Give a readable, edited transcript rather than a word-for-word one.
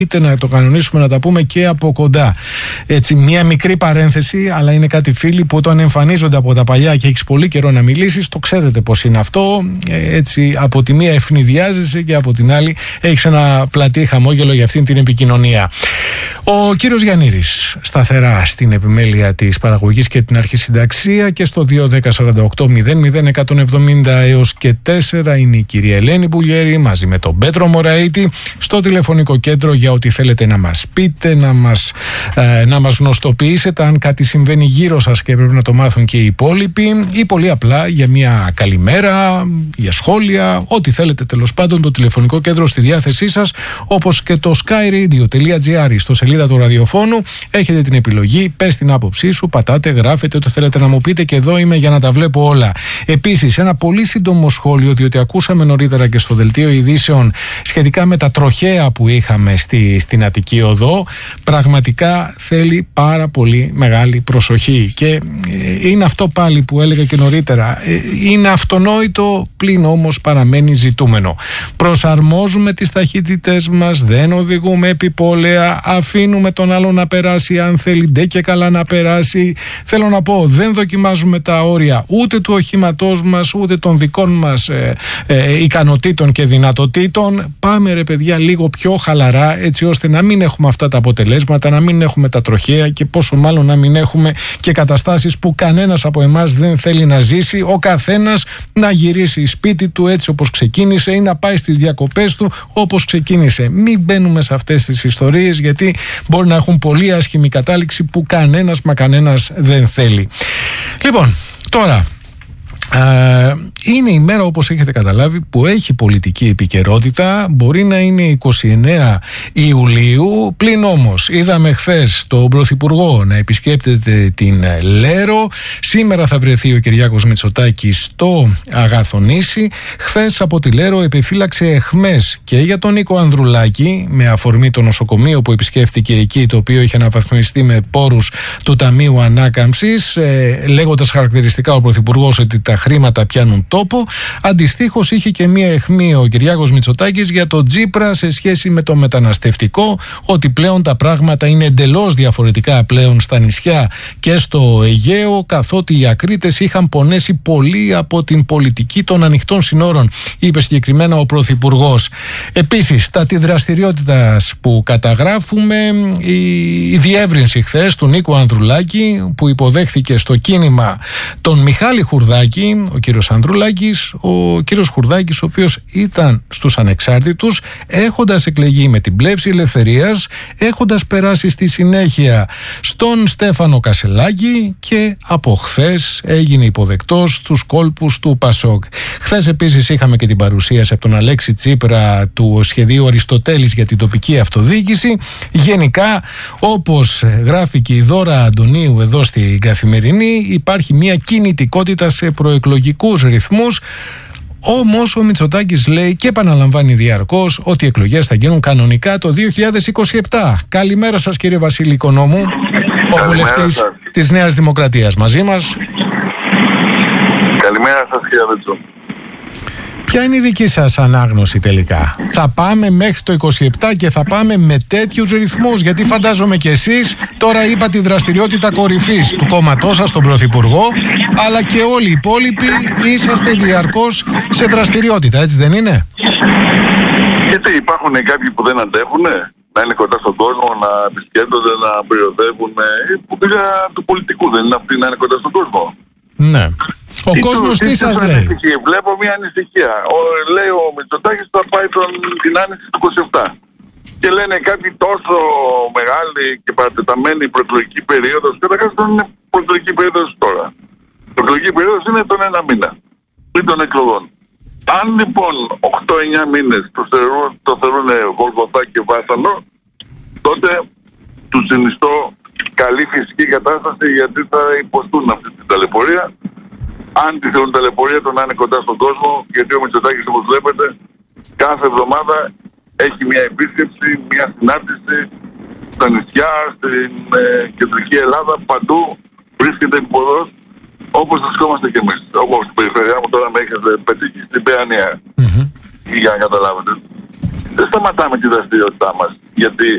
είτε να το κανονίσουμε να τα πούμε και από κοντά. Έτσι, μια μικρή παρένθεση, αλλά είναι κάτι φίλοι που όταν εμφανίζονται από τα παλιά και έχεις πολύ καιρό να μιλήσεις, το ξέρετε πώς είναι αυτό. Έτσι, από τη μία ευνηδιάζεσαι και από την άλλη έχεις ένα πλατή χαμόγελο για αυτήν την επικοινωνία. Ο κύριος Γιαννήρης, σταθερά στην επιμέλεια της παραγωγής και την αρχισυνταξία, και στο 2-10-48-00-170 έως και 4 είναι η κυρία Ελένη Μπουλιέρη μαζί με τον Πέτρο Μωραήτη στο τηλεφωνικό κέντρο για ό,τι θέλετε να μας πείτε, να μας γνωστοποιήσετε αν κάτι συμβαίνει γύρω σας και πρέπει να το μάθουν και οι υπόλοιποι, ή πολύ απλά για μια καλημέρα, για σχόλια, ό,τι θέλετε τέλος πάντων. Το τηλεφωνικό κέντρο στη διάθεσή σας, όπως και το skyradio.gr στο σελίδα του ραδιοφώνου. Έχετε την επιλογή, πες την άποψή σου, πατάτε, γράφετε ό,τι θέλετε να μου πείτε και εδώ είμαι για να τα βλέπω όλα. Επίσης, ένα πολύ σύντομο σχόλιο, διότι ακούσαμε νωρίτερα και στο δελτίο ειδήσεων σχετικά με τα τροχαία που είχαμε στην Αττική Οδό. Πραγματικά θέλει πάρα πολύ μεγάλη προσοχή και είναι αυτό πάλι που έλεγα και νωρίτερα. Είναι αυτονόητο, πλην όμως παραμένει ζητούμενο. Προσαρμόζουμε τις ταχύτητες μας, δεν οδηγούμε επιπόλαια, αφήνουμε τον άλλο να περάσει αν θέλει, ντε και καλά να περάσει. Θέλω να πω, δεν δοκιμάζουμε τα όρια ούτε του οχήματός μας ούτε των δικών μας ικανοτήτων και δυνατοτήτων. Πάμε ρε παιδιά λίγο πιο χαλαρά, έτσι ώστε να μην έχουμε αυτά τα αποτελέσματα, να μην έχουμε τα τροχαία και πόσο μάλλον να μην έχουμε και καταστάσεις που κανένας από εμάς δεν θέλει να ζήσει. Ο καθένας να γυρίσει σπίτι του έτσι όπως ξεκίνησε ή να πάει στις διακοπές του όπως ξεκίνησε. Μην μπαίνουμε σε αυτές τις ιστορίες, γιατί μπορεί να έχουν πολύ άσχημη κατάληξη που κανένας δεν θέλει. Λοιπόν, τώρα είναι η μέρα, όπως έχετε καταλάβει, που έχει πολιτική επικαιρότητα. Μπορεί να είναι 29 Ιουλίου, πλην όμως είδαμε χθες τον Πρωθυπουργό να επισκέπτεται την Λέρο. Σήμερα θα βρεθεί ο Κυριάκος Μητσοτάκης στο Αγαθονήσι. Χθες από τη Λέρο επιφύλαξε αιχμές και για τον Νίκο Ανδρουλάκη, με αφορμή το νοσοκομείο που επισκέφθηκε εκεί, το οποίο είχε αναβαθμιστεί με πόρους του Ταμείου Ανάκαμψης, λέγοντας χαρακτηριστικά ο Πρωθυπουργός ότι τα χρήματα πιάνουν τόπο. Αντιστοίχως είχε και μία αιχμή ο Κυριάκος Μητσοτάκης για το Τσίπρα σε σχέση με το μεταναστευτικό, ότι πλέον τα πράγματα είναι εντελώς διαφορετικά πλέον στα νησιά και στο Αιγαίο, καθότι οι ακρίτες είχαν πονέσει πολύ από την πολιτική των ανοιχτών συνόρων, είπε συγκεκριμένα ο Πρωθυπουργός. Επίσης, στα τη δραστηριότητας που καταγράφουμε, η διεύρυνση χθες του Νίκου Ανδρουλάκη, που υποδέχθηκε στο κίνημα τον Μιχάλη Χουρδάκη, ο κύριος Ανδρουλάκης, ο κύριος Χουρδάκης, ο οποίος ήταν στους ανεξάρτητους, έχοντας εκλεγεί με την πλεύση ελευθερίας, έχοντας περάσει στη συνέχεια στον Στέφανο Κασελάκη και από χθες έγινε υποδεκτός στους κόλπους του Πασόκ. Χθες επίσης είχαμε και την παρουσίαση από τον Αλέξη Τσίπρα του σχεδίου Αριστοτέλης για την τοπική αυτοδιοίκηση. Γενικά, όπως γράφει και η Δώρα Αντωνίου εδώ στην Καθημερινή, υπάρχει μια κινητικότητα σε προεκλογικούς ρυθμούς. Όμως ο Μητσοτάκης λέει και επαναλαμβάνει διαρκώς ότι οι εκλογές θα γίνουν κανονικά το 2027. Καλημέρα σας κύριε Βασίλη Οικονόμου, ο βουλευτής της Νέας Δημοκρατίας μαζί μας. Καλημέρα σας κύριε Βέτσο. Ποια είναι η δική σας ανάγνωση τελικά? Θα πάμε μέχρι το 27 και θα πάμε με τέτοιους ρυθμούς? Γιατί φαντάζομαι και εσείς τώρα είπα τη δραστηριότητα κορυφής του κόμματός σας, τον Πρωθυπουργό, αλλά και όλοι οι υπόλοιποι είσαστε διαρκώς σε δραστηριότητα, έτσι δεν είναι? Γιατί υπάρχουν κάποιοι που δεν αντέχουν να είναι κοντά στον κόσμο, να επισκέπτονται, να περιοδεύουν, που πήγα του πολιτικού, δεν είναι αυτοί να είναι κοντά στον κόσμο? Ναι. Ο κόσμος τι σας λέει? Βλέπω μια ανησυχία. Λέει ο Μητσοτάκης θα πάει την άνοιξη του 27. Και λένε κάτι τόσο μεγάλη και παρατεταμένη προεκλογική περίοδος. Καταρχάς δεν είναι προεκλογική περίοδος τώρα. Η προεκλογική περίοδος είναι τον ένα μήνα πριν των εκλογών. Αν λοιπόν 8-9 μήνες το θεωρούν Γολγοθά και βάσανο, τότε τους συνιστώ καλή φυσική κατάσταση, γιατί θα υποστούν αυτή την ταλαιπωρία. Αν τη θεωρούν ταλαιπωρία, το να είναι κοντά στον κόσμο, γιατί ο Μητσοτάκης, όπως βλέπετε, κάθε εβδομάδα έχει μια επίσκεψη, μια συνάντηση στα νησιά, στην κεντρική Ελλάδα, παντού βρίσκεται υποδός, όπως βρισκόμαστε κι εμείς. Όπως στην περιφερειά μου τώρα με έχετε πετύχει στην Παιανία. Για να καταλάβετε. Δεν σταματάμε τη δραστηριότητά μας, γιατί